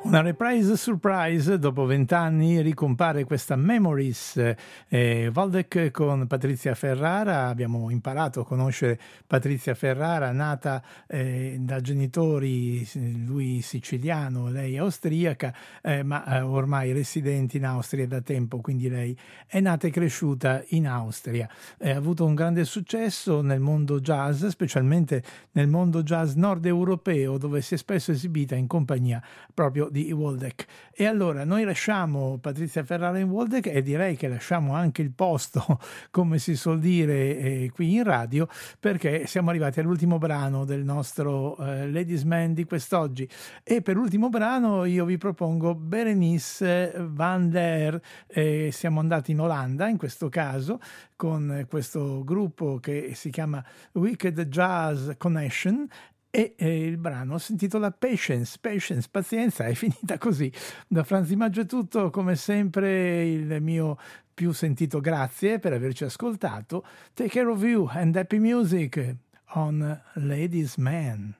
Una reprise surprise, dopo 20 anni ricompare questa Memories, Waldeck con Patrizia Ferrara. Abbiamo imparato a conoscere Patrizia Ferrara, nata da genitori, lui siciliano, lei austriaca, ma ormai residenti in Austria da tempo, quindi lei è nata e cresciuta in Austria. Ha avuto un grande successo nel mondo jazz, specialmente nel mondo jazz nord europeo, dove si è spesso esibita in compagnia proprio di Waldeck. E allora noi lasciamo Patrizia Ferrara in Waldeck e direi che lasciamo anche il posto, come si suol dire qui in radio, perché siamo arrivati all'ultimo brano del nostro Ladies Man di quest'oggi. E per l'ultimo brano io vi propongo Berenice van der. Siamo andati in Olanda in questo caso con questo gruppo che si chiama Wicked Jazz Connection. E il brano si intitola Patience, pazienza, è finita così. Da Franz Di Maggio è tutto, come sempre il mio più sentito grazie per averci ascoltato. Take care of you and happy music on Ladies Man.